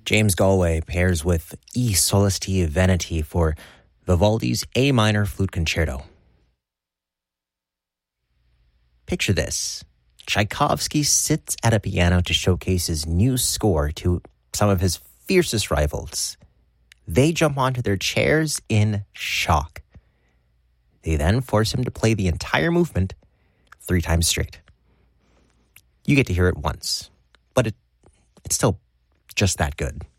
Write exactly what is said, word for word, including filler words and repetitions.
James Galway pairs with E Solesti Veneti for Vivaldi's A minor flute concerto. Picture this. Tchaikovsky sits at a piano to showcase his new score to some of his fiercest rivals. They jump onto their chairs in shock. They then force him to play the entire movement three times straight. You get to hear it once, but it, it's still just that good.